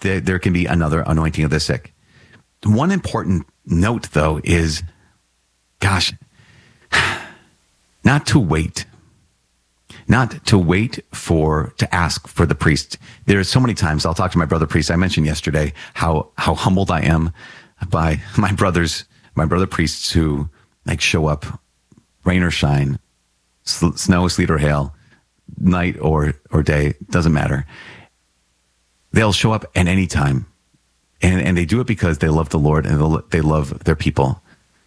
there can be another anointing of the sick. One important note, though, is, gosh, not to wait to ask for the priest. There are so many times I'll talk to my brother priest. I mentioned yesterday how humbled I am by my brother priests who like show up, rain or shine, snow, sleet or hail, night or day, doesn't matter. They'll show up at any time. And they do it because they love the Lord and they love their people.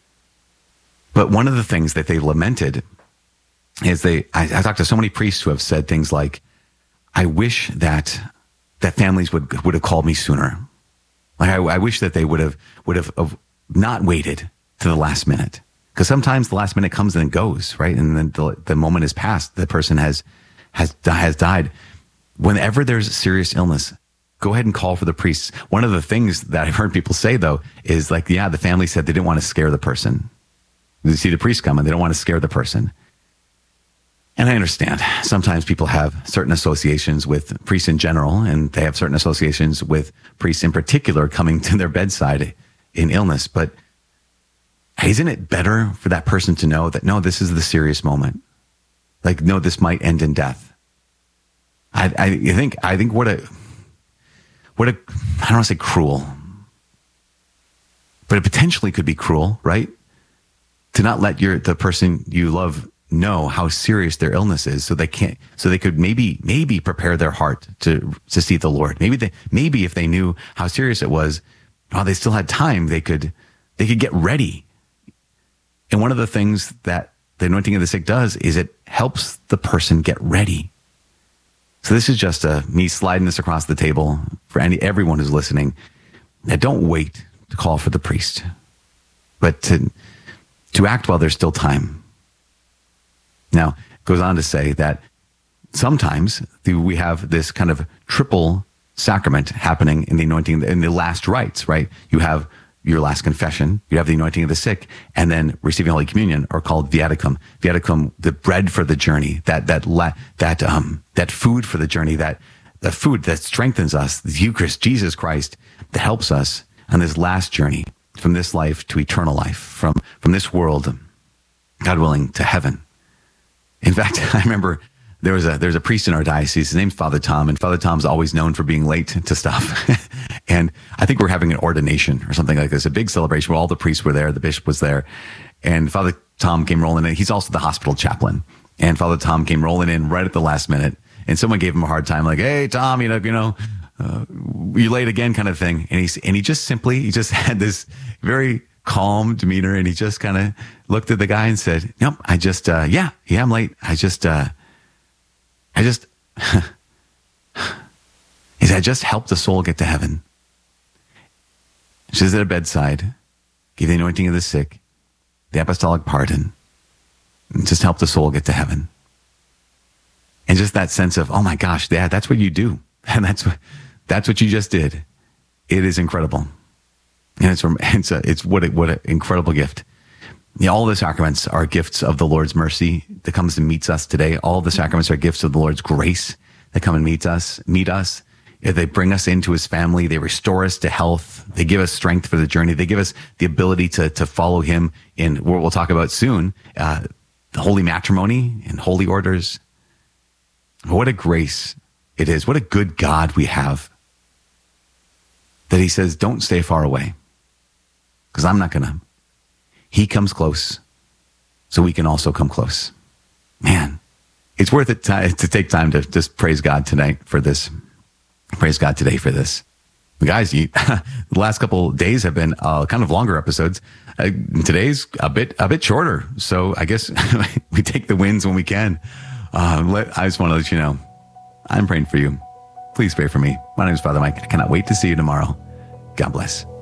But one of the things that they lamented is I talked to so many priests who have said things like, I wish that families would have called me sooner. Like I wish that they would have not waited to the last minute. Because sometimes the last minute comes and goes, right? And then the moment is passed. The person has died. Whenever there's serious illness, go ahead and call for the priests. One of the things that I've heard people say, though, is like, yeah, the family said they didn't want to scare the person. They see the priest come and they don't want to scare the person. And I understand. Sometimes people have certain associations with priests in general, and they have certain associations with priests in particular coming to their bedside in illness. But isn't it better for that person to know that, no, this is the serious moment? Like, no, this might end in death. I think what a, I don't want to say cruel, but it potentially could be cruel, right? To not let the person you love know how serious their illness is, so they could maybe prepare their heart to see the Lord. Maybe if they knew how serious it was, while they still had time, they could get ready. And one of the things that the anointing of the sick does is it helps the person get ready. So this is just me sliding this across the table for everyone who's listening. Now, don't wait to call for the priest, but to act while there's still time. Now, it goes on to say that sometimes we have this kind of triple sacrament happening in the anointing, in the last rites, right? You have your last confession, you have the anointing of the sick, and then receiving Holy Communion, are called viaticum. Viaticum, the bread for the journey, that food for the journey, the food that strengthens us, the Eucharist, Jesus Christ, that helps us on this last journey from this life to eternal life, from this world, God willing, to heaven. In fact, I remember there's a priest in our diocese. His name's Father Tom, and Father Tom's always known for being late to stuff. And I think we're having an ordination or something like this, a big celebration where all the priests were there, the bishop was there, and Father Tom came rolling in. He's also the hospital chaplain, and Father Tom came rolling in right at the last minute, and someone gave him a hard time, like, "Hey, Tom, you late again," kind of thing. And he just had this very calm demeanor, and he just kind of looked at the guy and said, "Nope, I'm late. I just he said, I just helped a soul get to heaven." She's at a bedside, gave the anointing of the sick, the apostolic pardon, and just helped a soul get to heaven. And just that sense of, oh my gosh, Dad, that's what you do. And that's what you just did. It is incredible. And it's what an incredible gift. Yeah, all the sacraments are gifts of the Lord's mercy that comes and meets us today. All the sacraments are gifts of the Lord's grace that come and meet us. They bring us into his family. They restore us to health. They give us strength for the journey. They give us the ability to follow him in what we'll talk about soon, the holy matrimony and holy orders. What a grace it is. What a good God we have, that he says, don't stay far away, because I'm not going to. He comes close, so we can also come close. Man, it's worth it to take time to just praise God tonight for this. Praise God today for this. Guys, the last couple days have been kind of longer episodes. Today's a bit shorter, so I guess we take the wins when we can. I just want to let you know, I'm praying for you. Please pray for me. My name is Father Mike. I cannot wait to see you tomorrow. God bless.